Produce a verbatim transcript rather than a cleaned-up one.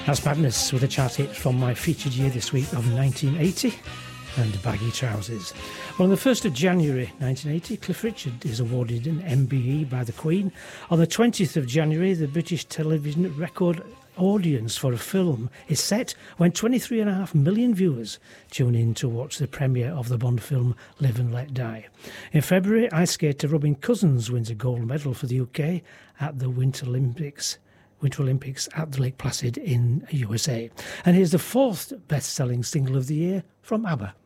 That's Madness with a chart hit from my featured year this week of nineteen eighty and Baggy Trousers. Well, on the first of January nineteen eighty, Cliff Richard is awarded an M B E by the Queen. On the twentieth of January, the British television record audience for a film is set when twenty-three and a half million viewers tune in to watch the premiere of the Bond film Live and Let Die. In February, ice skater Robin Cousins wins a gold medal for the U K at the Winter Olympics. Winter Olympics at the Lake Placid in U S A. And here's the fourth best-selling single of the year from ABBA.